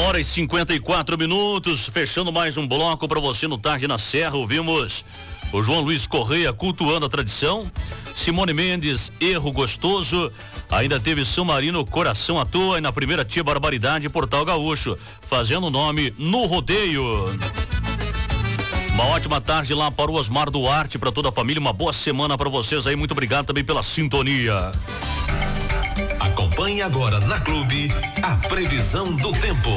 1h54, fechando mais um bloco para você no Tarde na Serra. Ouvimos o João Luiz Correia cultuando a tradição, Simone Mendes, Erro Gostoso, ainda teve São Marino, Coração à Toa, e na primeira Tia Barbaridade, Portal Gaúcho, fazendo nome no rodeio. Uma ótima tarde lá para o Osmar Duarte, para toda a família, uma boa semana para vocês aí, muito obrigado também pela sintonia. Acompanhe agora na Clube a previsão do tempo.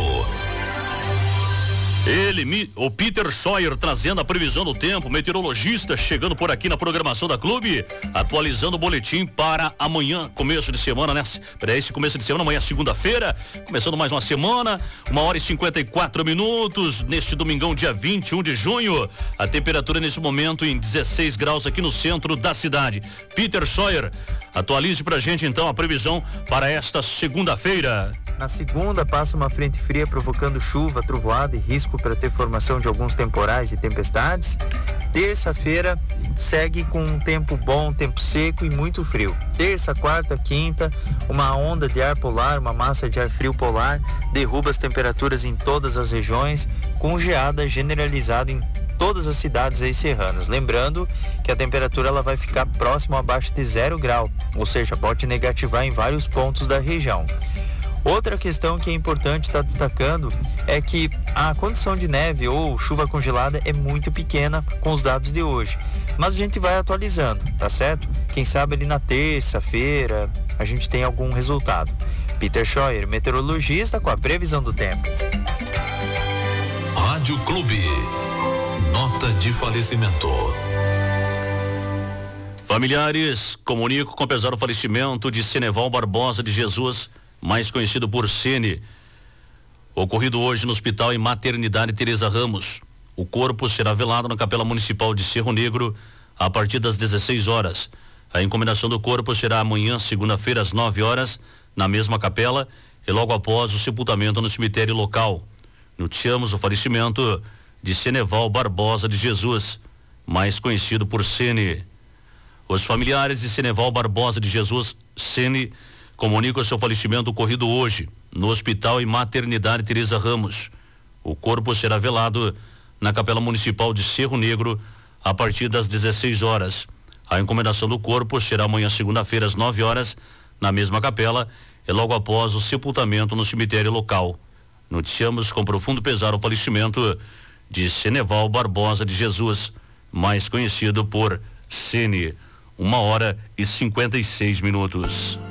O Peter Scheuer trazendo a previsão do tempo, meteorologista chegando por aqui na programação da Clube, atualizando o boletim para amanhã, começo de semana, né? Para esse começo de semana, amanhã segunda-feira, começando mais uma semana, 1h54, neste domingão, dia 21 de junho, a temperatura nesse momento em 16 graus aqui no centro da cidade. Peter Scheuer, atualize pra gente então a previsão para esta segunda-feira. Na segunda passa uma frente fria provocando chuva, trovoada e risco para ter formação de alguns temporais e tempestades. Terça-feira segue com um tempo bom, tempo seco e muito frio. Terça, quarta, quinta, uma onda de ar polar, uma massa de ar frio polar derruba as temperaturas em todas as regiões, com geada generalizada em todas as cidades aí serranas. Lembrando que a temperatura ela vai ficar próximo abaixo de 0 grau, ou seja, pode negativar em vários pontos da região. Outra questão que é importante estar destacando é que a condição de neve ou chuva congelada é muito pequena com os dados de hoje. Mas a gente vai atualizando, tá certo? Quem sabe ali na terça-feira a gente tem algum resultado. Peter Scheuer, meteorologista, com a previsão do tempo. Rádio Clube. Nota de falecimento. Familiares comunicam com pesar o falecimento de Seneval Barbosa de Jesus, mais conhecido por Sene, ocorrido hoje no Hospital e Maternidade Teresa Ramos. O corpo será velado na Capela Municipal de Cerro Negro a partir das 16 horas. A encomendação do corpo será amanhã, segunda-feira, às 9 horas, na mesma capela e logo após o sepultamento no cemitério local. Noticiamos o falecimento de Seneval Barbosa de Jesus, mais conhecido por Sene. Os familiares de Seneval Barbosa de Jesus, Sene, comunica o seu falecimento ocorrido hoje no Hospital e Maternidade Teresa Ramos. O corpo será velado na Capela Municipal de Cerro Negro a partir das 16 horas. A encomendação do corpo será amanhã, segunda-feira, às 9 horas, na mesma capela e logo após o sepultamento no cemitério local. Noticiamos com profundo pesar o falecimento de Seneval Barbosa de Jesus, mais conhecido por Sene. 1h56.